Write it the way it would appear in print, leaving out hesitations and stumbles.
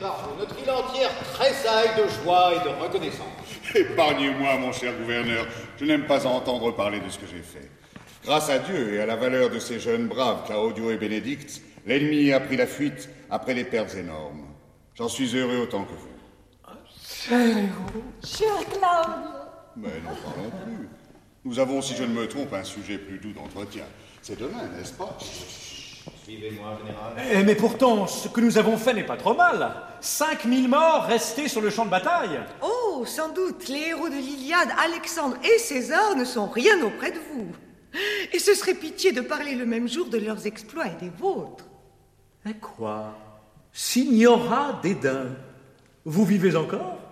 Varro, notre île entière tressaille de joie et de reconnaissance. Épargnez-moi, mon cher gouverneur. Je n'aime pas entendre parler de ce que j'ai fait. Grâce à Dieu et à la valeur de ces jeunes braves, Claudio et Bénédicte, l'ennemi a pris la fuite après des pertes énormes. J'en suis heureux autant que vous. Cher Claudio. Mais n'en parlons plus. Nous avons, si je ne me trompe, un sujet plus doux d'entretien. C'est demain, n'est-ce pas? Suivez-moi, général. Mais pourtant, ce que nous avons fait n'est pas trop mal. 5000 morts restés sur le champ de bataille. Oh, sans doute, les héros de l'Iliade, Alexandre et César, ne sont rien auprès de vous. Et ce serait pitié de parler le même jour de leurs exploits et des vôtres. Et quoi? Signora Dédain, vous vivez encore?